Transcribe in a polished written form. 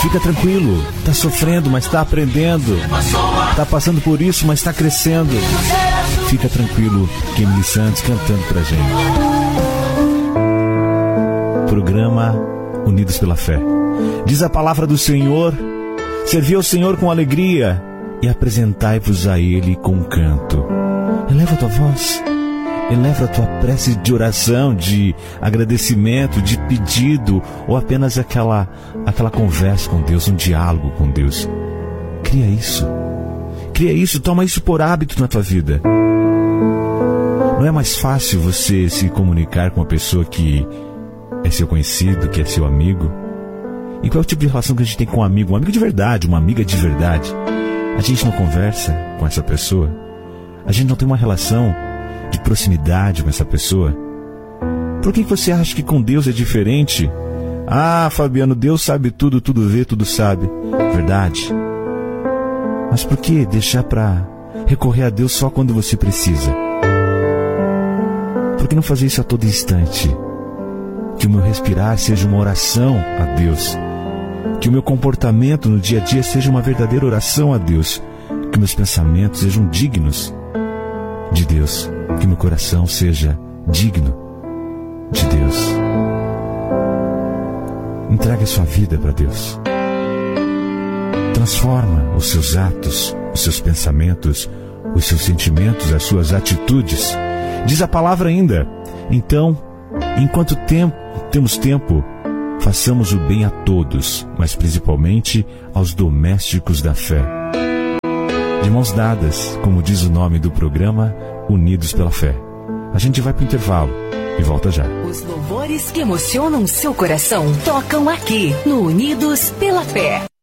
Fica tranquilo, está sofrendo, mas está aprendendo. Está passando por isso, mas está crescendo. Fica tranquilo, Emily Santos cantando pra gente. Programa Unidos pela Fé. Diz a palavra do Senhor: servi ao Senhor com alegria e apresentai-vos a Ele com canto. Eleva a tua voz, eleva a tua prece de oração, de agradecimento, de pedido, ou apenas aquela conversa com Deus, um diálogo com Deus. Cria isso, toma isso por hábito na tua vida. Não é mais fácil você se comunicar com uma pessoa que é seu conhecido, que é seu amigo? E qual é o tipo de relação que a gente tem com um amigo? Um amigo de verdade, uma amiga de verdade. A gente não conversa com essa pessoa? A gente não tem uma relação de proximidade com essa pessoa? Por que você acha que com Deus é diferente? Ah, Fabiano, Deus sabe tudo, tudo vê, tudo sabe. Verdade. Mas por que deixar para recorrer a Deus só quando você precisa? Por que não fazer isso a todo instante? Que o meu respirar seja uma oração a Deus. Que o meu comportamento no dia a dia seja uma verdadeira oração a Deus. Que meus pensamentos sejam dignos de Deus. Que meu coração seja digno de Deus. Entregue a sua vida para Deus. Transforma os seus atos, os seus pensamentos, os seus sentimentos, as suas atitudes. Diz a palavra ainda: então, enquanto temos tempo, façamos o bem a todos, mas principalmente aos domésticos da fé. De mãos dadas, como diz o nome do programa, Unidos pela Fé. A gente vai para o intervalo e volta já. Os louvores que emocionam seu coração tocam aqui no Unidos pela Fé.